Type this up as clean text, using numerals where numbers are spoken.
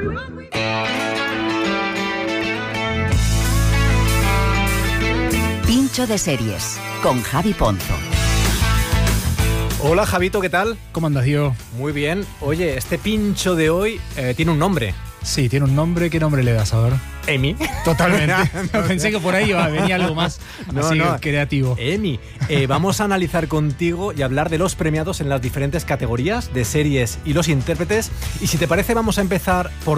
Pincho de series con Javi Ponzo. Hola Javito, ¿qué tal? ¿Cómo andas, Diego? Muy bien. Oye, este pincho de hoy tiene un nombre. Sí, tiene un nombre. ¿Qué nombre le das, a ver? Emi. Totalmente. Pensé que por ahí venía algo más así creativo. Emi. Vamos a analizar contigo y hablar de los premiados en las diferentes categorías de series y los intérpretes. Y si te parece, vamos a empezar por